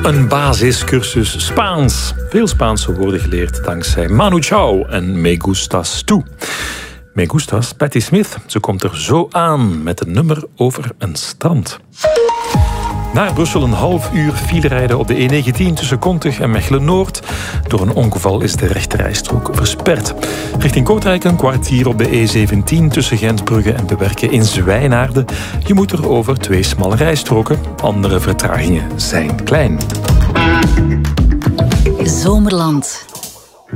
Een basiscursus Spaans. Veel Spaanse woorden geleerd dankzij Manu Chao en Me Gustas Tu. Me Gustas, Patti Smith, ze komt er zo aan met een nummer over een strand. Naar Brussel een half uur file rijden op de E19 tussen Kontich en Mechelen-Noord. Door een ongeval is de rechterrijstrook versperd. Richting Kortrijk een kwartier op de E17 tussen Gentbrugge en Bewerken in Zwijnaarden. Je moet er over 2 smalle rijstroken. Andere vertragingen zijn klein. Zomerland.